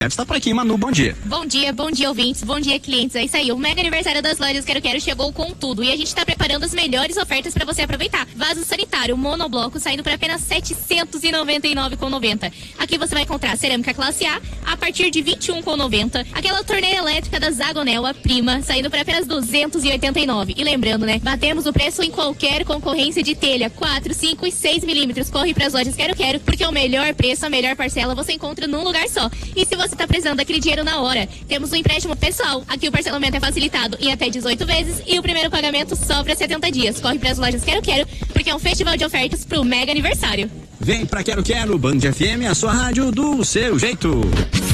Está por aqui, Manu, bom dia. Bom dia, ouvintes, bom dia, clientes. É isso aí, o mega aniversário das lojas Quero Quero chegou com tudo e a gente está preparando as melhores ofertas para você aproveitar. Vaso sanitário monobloco saindo por apenas R$ 799,90. Aqui você vai encontrar cerâmica classe A partir de R$ 21,90. Aquela torneira elétrica da Zagonel, a prima, saindo por apenas R$ 289. E lembrando, né, batemos o preço em qualquer concorrência de telha, 4, 5 e 6 milímetros. Corre para as lojas Quero Quero, porque o melhor preço, a melhor parcela você encontra num lugar só. E se você está precisando daquele dinheiro na hora, temos um empréstimo pessoal. Aqui o parcelamento é facilitado em até 18 vezes e o primeiro pagamento só para 70 dias. Corre para as lojas Quero Quero, porque é um festival de ofertas pro mega aniversário. Vem pra Quero Quero, Band FM, a sua rádio do seu jeito.